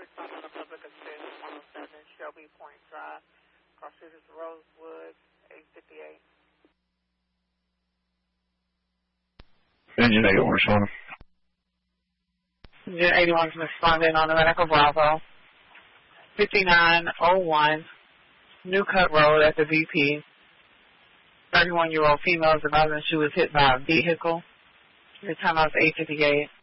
respond on the public affairs 107 Shelby Point Drive. Cross Street is Rosewood, 858. Engine 81 responding. Engine 81 is responding on the Medical Bravo. 5901 New Cut Road at the VP. 31-year-old female is announcing she was hit by a vehicle. Your time out is 8:58.